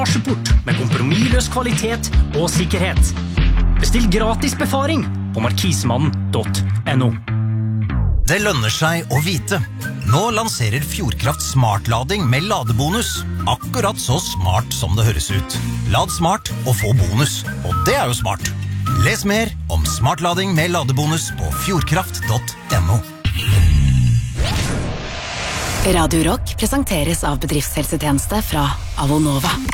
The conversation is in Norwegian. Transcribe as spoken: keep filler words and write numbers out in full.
Bagasjeport med kompromissløs kvalitet og sikkerhet. Bestill gratis befaring på markismannen punktum no. Det lønner seg å vite. Nå lanserer Fjordkraft smartlading med ladebonus. Akkurat så smart som det høres ut. Lad smart og få bonus. Og det er jo smart. Les mer om smartlading med ladebonus på fjordkraft punktum no. Radio Rock presenteres av bedriftshelsetjeneste fra Avonova.